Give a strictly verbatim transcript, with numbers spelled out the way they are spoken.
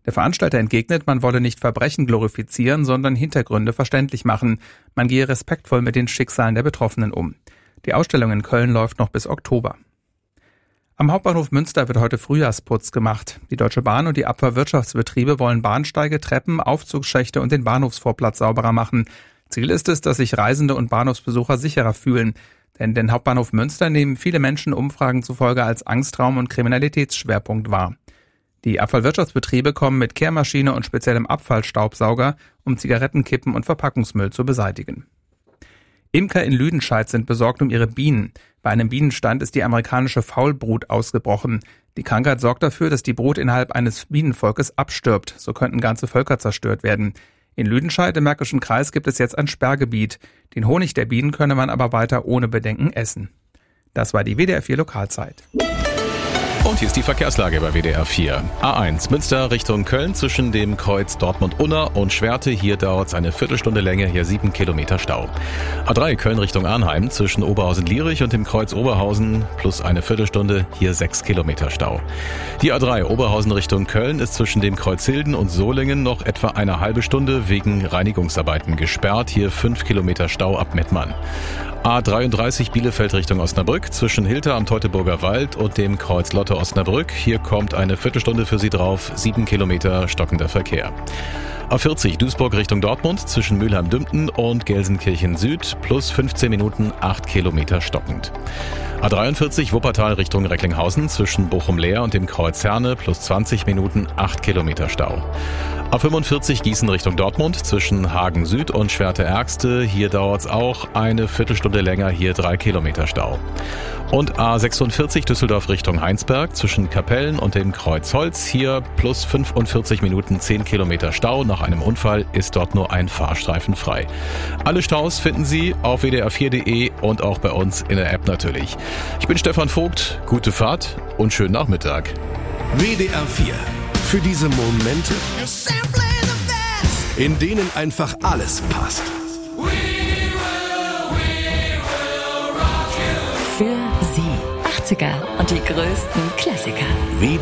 Der Veranstalter entgegnet, man wolle nicht Verbrechen glorifizieren, sondern Hintergründe verständlich machen. Man gehe respektvoll mit den Schicksalen der Betroffenen um. Die Ausstellung in Köln läuft noch bis Oktober. Am Hauptbahnhof Münster wird heute Frühjahrsputz gemacht. Die Deutsche Bahn und die Abfahrwirtschaftsbetriebe wollen Bahnsteige, Treppen, Aufzugsschächte und den Bahnhofsvorplatz sauberer machen. Ziel ist es, dass sich Reisende und Bahnhofsbesucher sicherer fühlen. Denn den Hauptbahnhof Münster nehmen viele Menschen Umfragen zufolge als Angstraum und Kriminalitätsschwerpunkt wahr. Die Abfallwirtschaftsbetriebe kommen mit Kehrmaschine und speziellem Abfallstaubsauger, um Zigarettenkippen und Verpackungsmüll zu beseitigen. Imker in Lüdenscheid sind besorgt um ihre Bienen. Bei einem Bienenstand ist die amerikanische Faulbrut ausgebrochen. Die Krankheit sorgt dafür, dass die Brut innerhalb eines Bienenvolkes abstirbt. So könnten ganze Völker zerstört werden. In Lüdenscheid im Märkischen Kreis gibt es jetzt ein Sperrgebiet. Den Honig der Bienen könne man aber weiter ohne Bedenken essen. Das war die W D R vier Lokalzeit. Und hier ist die Verkehrslage bei W D R vier. A eins Münster Richtung Köln zwischen dem Kreuz Dortmund-Unna und Schwerte. Hier dauert es eine Viertelstunde länger, hier sieben Kilometer Stau. A drei Köln Richtung Arnheim zwischen Oberhausen-Lierich und dem Kreuz Oberhausen plus eine Viertelstunde, hier sechs Kilometer Stau. Die A drei Oberhausen Richtung Köln ist zwischen dem Kreuz Hilden und Solingen noch etwa eine halbe Stunde wegen Reinigungsarbeiten gesperrt. Hier fünf Kilometer Stau ab Mettmann. A dreiunddreißig Bielefeld Richtung Osnabrück zwischen Hilter am Teutoburger Wald und dem Kreuz Lotte Osnabrück. Hier kommt eine Viertelstunde für Sie drauf, sieben Kilometer stockender Verkehr. A vierzig Duisburg Richtung Dortmund zwischen Mülheim-Dümpten und Gelsenkirchen Süd plus fünfzehn Minuten, acht Kilometer stockend. A dreiundvierzig Wuppertal Richtung Recklinghausen zwischen Bochum-Leer und dem Kreuz Herne plus zwanzig Minuten, acht Kilometer Stau. A fünfundvierzig Gießen Richtung Dortmund zwischen Hagen Süd und Schwerte-Ärgste. Hier dauert es auch eine Viertelstunde länger, hier drei Kilometer Stau. Und A sechsundvierzig Düsseldorf Richtung Heinsberg zwischen Kapellen und dem Kreuz Holz. Hier plus fünfundvierzig Minuten, zehn Kilometer Stau. Nach einem Unfall ist dort nur ein Fahrstreifen frei. Alle Staus finden Sie auf w d r vier punkt d e und auch bei uns in der App natürlich. Ich bin Stefan Vogt, gute Fahrt und schönen Nachmittag. W D R vier. Für diese Momente, in denen einfach alles passt. Für Sie achtziger und die größten Klassiker.